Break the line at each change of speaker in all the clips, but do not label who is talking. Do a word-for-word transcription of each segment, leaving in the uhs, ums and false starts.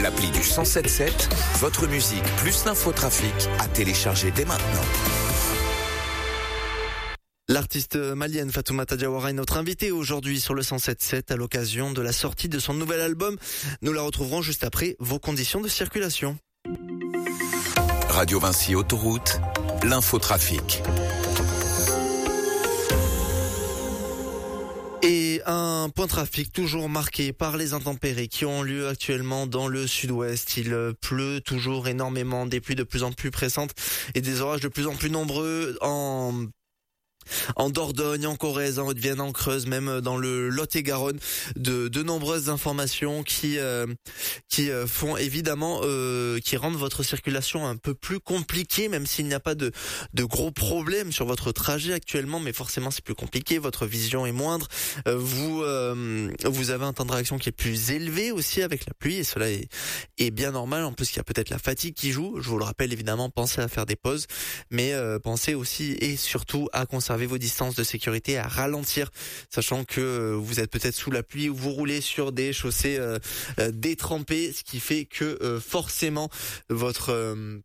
L'appli du cent sept sept, votre musique plus l'infotrafic à télécharger dès maintenant.
L'artiste malienne Fatoumata Diawara est notre invitée aujourd'hui sur le cent sept sept à l'occasion de la sortie de son nouvel album. Nous la retrouverons juste après vos conditions de circulation.
Radio Vinci Autoroute, l'infotrafic.
Et un point trafic toujours marqué par les intempéries qui ont lieu actuellement dans le sud-ouest. Il pleut toujours énormément, des pluies de plus en plus pressantes et des orages de plus en plus nombreux en En Dordogne, en Corrèze, en Haute-Vienne, en Creuse, même dans le Lot-et-Garonne, de, de nombreuses informations qui euh, qui euh, font évidemment euh, qui rendent votre circulation un peu plus compliquée, même s'il n'y a pas de de gros problèmes sur votre trajet actuellement, mais forcément c'est plus compliqué. Votre vision est moindre, euh, vous euh, vous avez un temps de réaction qui est plus élevé aussi avec la pluie, et cela est est bien normal. En plus, il y a peut-être la fatigue qui joue. Je vous le rappelle évidemment, pensez à faire des pauses, mais euh, pensez aussi et surtout à conserver vos distances de sécurité, à ralentir, sachant que vous êtes peut-être sous la pluie ou vous roulez sur des chaussées euh, euh, détrempées, ce qui fait que euh, forcément votre euh,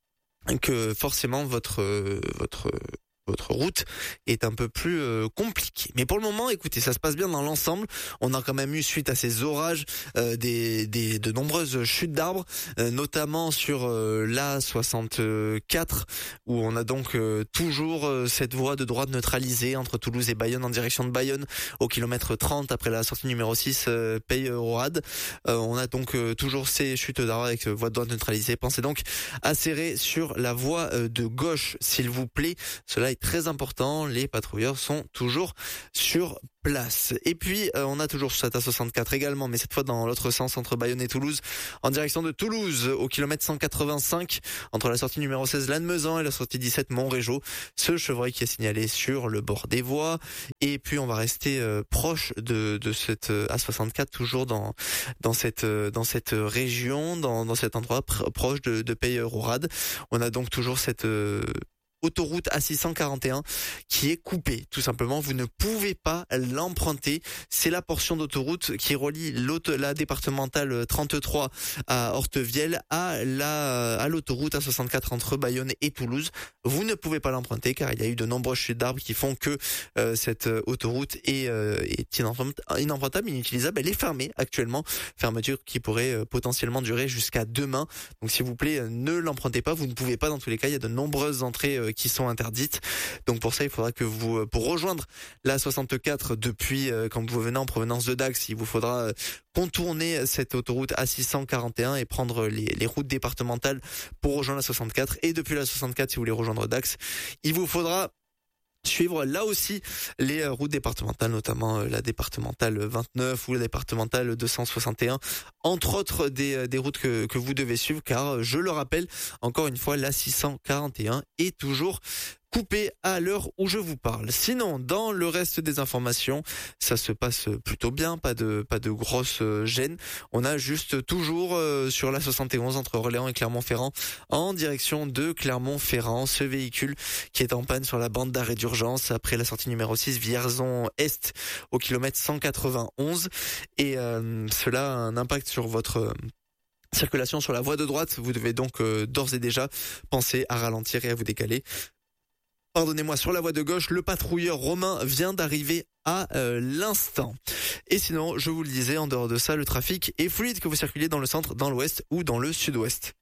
que forcément votre euh, votre votre route est un peu plus euh, compliquée. Mais pour le moment, écoutez, ça se passe bien dans l'ensemble. On a quand même eu, suite à ces orages, euh, des, des de nombreuses chutes d'arbres, euh, notamment sur euh, l'A soixante-quatre, où on a donc euh, toujours euh, cette voie de droite neutralisée entre Toulouse et Bayonne en direction de Bayonne, au kilomètre trente après la sortie numéro six, euh, Pays-Roade. Euh, on a donc euh, toujours ces chutes d'arbres avec euh, voie de droite neutralisée. Pensez donc à serrer sur la voie euh, de gauche, s'il vous plaît. Cela est très important, les patrouilleurs sont toujours sur place. Et puis euh, on a toujours cette A soixante-quatre également, mais cette fois dans l'autre sens entre Bayonne et Toulouse, en direction de Toulouse au kilomètre cent quatre-vingt-cinq, entre la sortie numéro seize Lannemezan et la sortie dix-sept Montrégeau. Ce chevreuil qui est signalé sur le bord des voies. Et puis on va rester euh, proche de de cette euh, A soixante-quatre, toujours dans dans cette euh, dans cette région, dans dans cet endroit pr- proche de de Pays-Roade. On a donc toujours cette euh, autoroute A six cent quarante et un qui est coupée. Tout simplement, vous ne pouvez pas l'emprunter. C'est la portion d'autoroute qui relie la départementale trente-trois à Hortevielle à la à l'autoroute A soixante-quatre entre Bayonne et Toulouse. Vous ne pouvez pas l'emprunter car il y a eu de nombreuses chutes d'arbres qui font que euh, cette autoroute est, euh, est inempruntable, inutilisable. Elle est fermée actuellement. Fermeture qui pourrait euh, potentiellement durer jusqu'à demain. Donc s'il vous plaît, ne l'empruntez pas. Vous ne pouvez pas dans tous les cas. Il y a de nombreuses entrées euh, qui sont interdites. Donc pour ça, il faudra que vous, pour rejoindre la soixante-quatre depuis, euh, quand vous venez en provenance de Dax, il vous faudra euh, contourner cette autoroute A six cent quarante et un et prendre les, les routes départementales pour rejoindre la soixante-quatre. Et depuis la soixante-quatre, si vous voulez rejoindre Dax, il vous faudra suivre là aussi les routes départementales, notamment la départementale vingt-neuf ou la départementale deux cent soixante et un, entre autres des, des routes que, que vous devez suivre, car je le rappelle encore une fois, la six cent quarante et un est toujours coupé à l'heure où je vous parle. Sinon, dans le reste des informations, ça se passe plutôt bien, pas de pas de grosses gênes. On a juste toujours euh, sur la soixante et onze entre Orléans et Clermont-Ferrand en direction de Clermont-Ferrand, ce véhicule qui est en panne sur la bande d'arrêt d'urgence après la sortie numéro six Vierzon Est au kilomètre cent quatre-vingt-onze, et euh, cela a un impact sur votre euh, circulation sur la voie de droite. Vous devez donc euh, d'ores et déjà penser à ralentir et à vous décaler. Pardonnez-moi, sur la voie de gauche, le patrouilleur Romain vient d'arriver à euh, l'instant. Et sinon, je vous le disais, en dehors de ça, le trafic est fluide, que vous circuliez dans le centre, dans l'ouest ou dans le sud-ouest.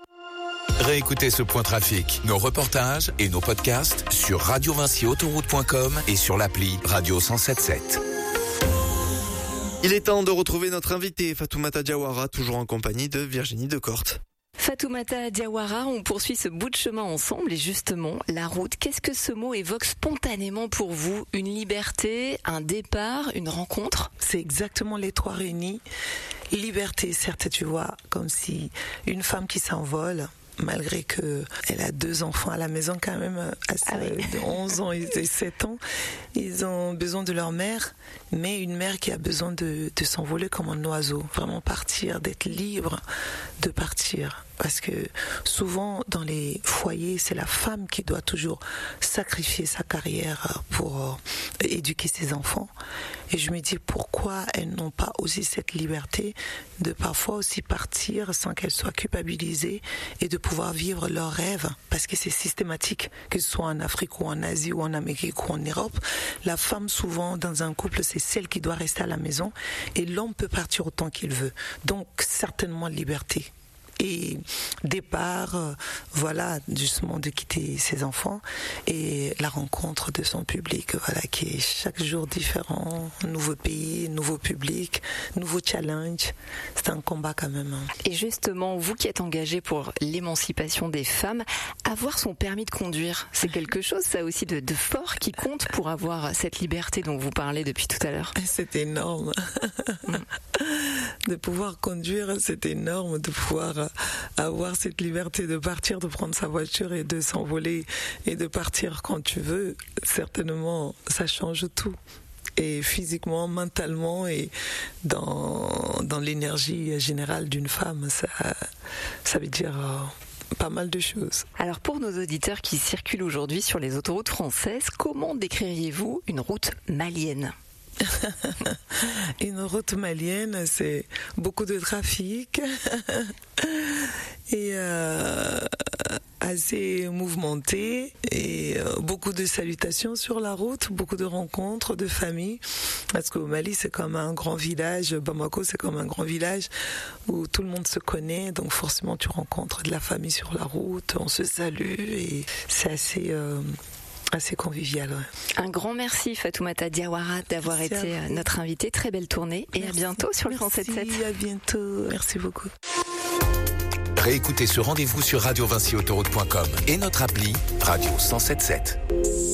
Réécoutez ce point trafic, nos reportages et nos podcasts sur radio vinci autoroute point com et sur l'appli Radio cent sept sept.
Il est temps de retrouver notre invité, Fatoumata Diawara, toujours en compagnie de Virginie Decorte.
Fatoumata Diawara, on poursuit ce bout de chemin ensemble et justement, la route, qu'est-ce que ce mot évoque spontanément pour vous? Une liberté, un départ, une rencontre?
C'est exactement les trois réunis. Liberté, certes, tu vois, comme si une femme qui s'envole, malgré qu'elle a deux enfants à la maison quand même, à
ah oui.
de onze ans et sept ans, ils ont besoin de leur mère, mais une mère qui a besoin de, de s'envoler comme un oiseau, vraiment partir, d'être libre de partir. Parce que souvent dans les foyers, c'est la femme qui doit toujours sacrifier sa carrière pour éduquer ses enfants. Et je me dis pourquoi elles n'ont pas aussi cette liberté de parfois aussi partir sans qu'elles soient culpabilisées et de pouvoir vivre leurs rêves. Parce que c'est systématique, que ce soit en Afrique ou en Asie ou en Amérique ou en Europe. La femme souvent dans un couple, c'est celle qui doit rester à la maison et l'homme peut partir autant qu'il veut. Donc certainement liberté. Et départ, euh, voilà, justement de quitter ses enfants et la rencontre de son public, voilà, qui est chaque jour différent, nouveau pays, nouveau public, nouveau challenge. C'est un combat quand même.
Et justement, vous qui êtes engagé pour l'émancipation des femmes, avoir son permis de conduire, c'est quelque chose, ça aussi, de, de fort qui compte pour avoir cette liberté dont vous parlez depuis tout à l'heure.
C'est énorme. Mm. De pouvoir conduire, c'est énorme, de pouvoir avoir cette liberté de partir, de prendre sa voiture et de s'envoler et de partir quand tu veux. Certainement, ça change tout. Et physiquement, mentalement et dans, dans l'énergie générale d'une femme, ça, ça veut dire euh, pas mal de choses.
Alors pour nos auditeurs qui circulent aujourd'hui sur les autoroutes françaises, comment décririez-vous une route malienne ?
Une route malienne, c'est beaucoup de trafic et euh, assez mouvementé et euh, beaucoup de salutations sur la route, beaucoup de rencontres de familles. Parce qu'au Mali, c'est comme un grand village. Bamako, c'est comme un grand village où tout le monde se connaît. Donc forcément, tu rencontres de la famille sur la route, on se salue et c'est assez... Euh, assez convivial. Ouais.
Un grand merci Fatoumata Diawara d'avoir merci été notre invitée. Très belle tournée et merci. À bientôt sur le cent sept sept.
Merci, à bientôt. Merci beaucoup.
Réécoutez ce rendez-vous sur radio vinci autoroute point com et notre appli Radio cent sept sept.